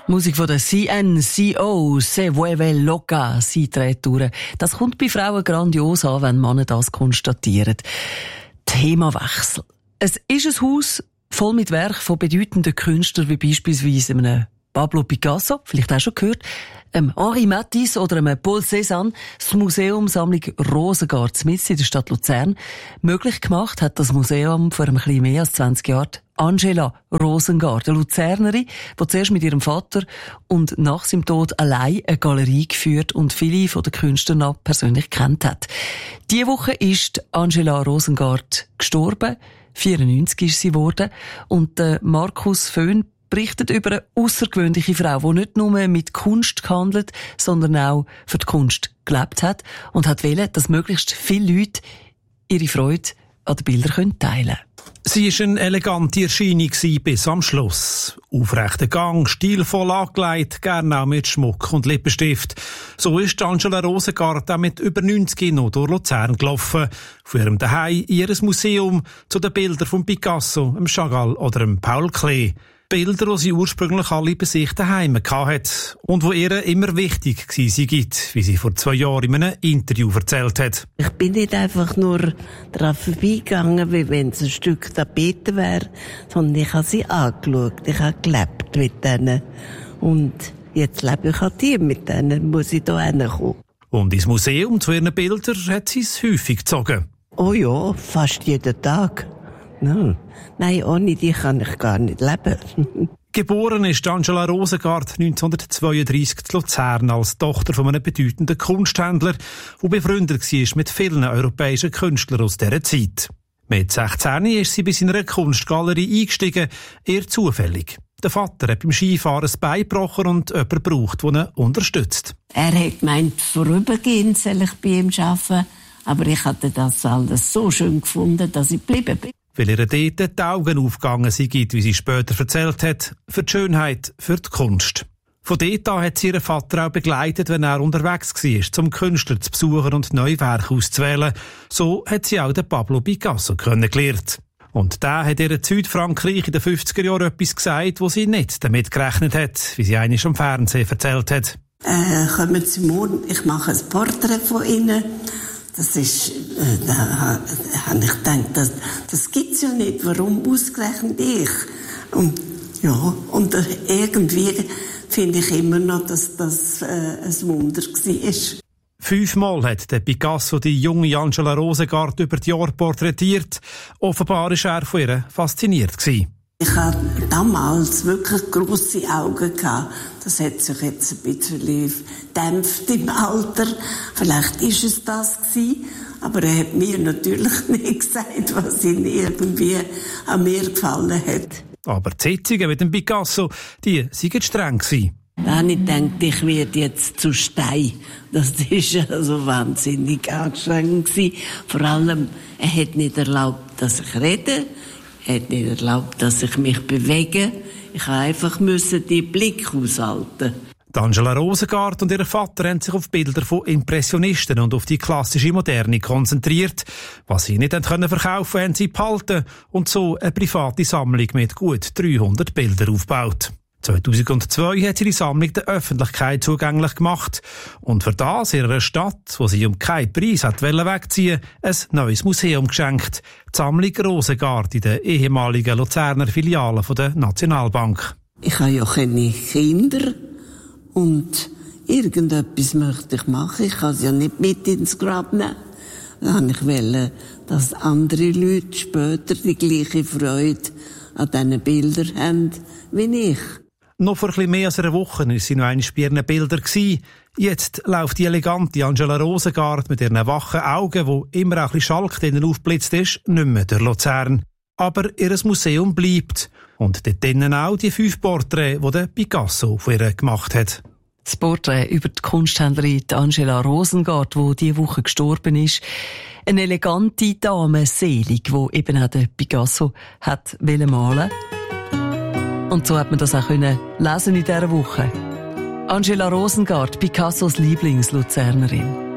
Musik von der CNCO, Se Vuelve Loca, sie dreht durch. Das kommt bei Frauen grandios an, wenn Männer das konstatieren. Themawechsel. Es ist ein Haus voll mit Werken von bedeutenden Künstlern, wie beispielsweise einem Pablo Picasso, vielleicht auch schon gehört, Henri Matisse oder Paul Cézanne. Das Museumsammlung Rosengart mitten in der Stadt Luzern möglich gemacht hat das Museum vor ein bisschen mehr als 20 Jahren Angela Rosengart, eine Luzernerin, die zuerst mit ihrem Vater und nach seinem Tod allein eine Galerie geführt und viele von den Künstlern auch persönlich kennt hat. Diese Woche ist Angela Rosengart gestorben, 94 ist sie geworden, und Markus Föhn berichtet über eine außergewöhnliche Frau, die nicht nur mit Kunst gehandelt, sondern auch für die Kunst gelebt hat und hat wollen, dass möglichst viele Leute ihre Freude an den Bildern teilen können. Sie war eine elegante Erscheinung bis am Schluss. Aufrechter Gang, stilvoll angelegt, gerne auch mit Schmuck und Lippenstift. So ist Angela Rosengart auch mit über 90 noch durch Luzern gelaufen. Von ihrem Zuhause in ihr Museum zu den Bildern von Picasso, Chagall oder Paul Klee. Bilder, die sie ursprünglich alle bei sich daheim hatte und die ihr immer wichtig waren, wie sie vor 2 Jahren in einem Interview erzählt hat. Ich bin nicht einfach nur daran vorbeigegangen, wie wenn es ein Stück Tapete wäre, sondern ich habe sie angeschaut, ich habe gelebt mit denen. Und jetzt lebe ich an die, mit denen muss ich hier hinkommen. Und ins Museum zu ihren Bildern hat sie es häufig gezogen. Oh ja, fast jeden Tag. No. Nein, ohne die kann ich gar nicht leben. Geboren ist Angela Rosengart 1932 in Luzern als Tochter von einem bedeutenden Kunsthändler, der befreundet war mit vielen europäischen Künstlern aus dieser Zeit. Mit 16 ist sie bis in einer Kunstgalerie eingestiegen, eher zufällig. Der Vater hat beim Skifahren das Bein gebrochen und jemanden braucht, der ihn unterstützt. Er hat gemeint, vorübergehend soll ich bei ihm arbeiten, aber ich hatte das alles so schön gefunden, dass ich geblieben bin. Weil ihr dort die Augen aufgegangen sind, wie sie später erzählt hat, für die Schönheit, für die Kunst. Von dort an hat sie ihren Vater auch begleitet, wenn er unterwegs war, zum Künstler zu besuchen und neue Werke auszuwählen. So hat sie auch den Pablo Picasso kennengelernt. Und der hat ihr in Südfrankreich in den 50er Jahren etwas gesagt, wo sie nicht damit gerechnet hat, wie sie einmal am Fernsehen erzählt hat. Kommen Sie morgen, ich mache ein Porträt von Ihnen. Das ist, da habe ich gedacht, das gibt's ja nicht. Warum ausgerechnet ich? Und, ja, und irgendwie finde ich immer noch, dass das ein Wunder war. 5-mal hat der Picasso die junge Angela Rosengart über die Jahre porträtiert. Offenbar war er von ihr fasziniert gewesen. Ich hatte damals wirklich grosse Augen gehabt. Das hat sich jetzt ein bisschen gedämpft im Alter. Vielleicht ist es das gewesen. Aber er hat mir natürlich nicht gesagt, was ihm irgendwie an mir gefallen hat. Aber die Sitzungen mit dem Picasso, die waren streng gewesen. Da habe ich gedacht, ich werde jetzt zu Stein. Das war also wahnsinnig anstrengend gewesen. Vor allem, er hat nicht erlaubt, dass ich rede. Er hat nicht erlaubt, dass ich mich bewege. Ich musste einfach den Blick aushalten. Angela Rosengart und ihr Vater haben sich auf Bilder von Impressionisten und auf die klassische Moderne konzentriert. Was sie nicht verkaufen konnten, haben sie behalten und so eine private Sammlung mit gut 300 Bildern aufgebaut. 2002 hat sie die Sammlung der Öffentlichkeit zugänglich gemacht und für das ihrer Stadt, wo sie um keinen Preis wegziehen wollte, ein neues Museum geschenkt. Die Sammlung Rosengart in der ehemaligen Luzerner Filiale der Nationalbank. Ich habe ja keine Kinder und irgendetwas möchte ich machen. Ich kann es ja nicht mit ins Grab nehmen. Dann wollte ich, dass andere Leute später die gleiche Freude an diesen Bildern haben wie ich. Noch vor ein bisschen mehr als einer Woche war sie noch einmal bei ihren Bildern. Jetzt läuft die elegante Angela Rosengart mit ihren wachen Augen, wo immer auch ein bisschen Schalk drinnen aufgeblitzt ist, nicht mehr durch Luzern. Aber ihr Museum bleibt. Und dort drinnen auch die 5 Porträts, die der Picasso von ihr gemacht hat. Das Porträt über die Kunsthändlerin Angela Rosengart, die diese Woche gestorben ist. Eine elegante Dame, selig, die eben auch der Picasso hat malen wollte. Und so hat man das auch lesen in dieser Woche. Angela Rosengart, Picassos Lieblingsluzernerin.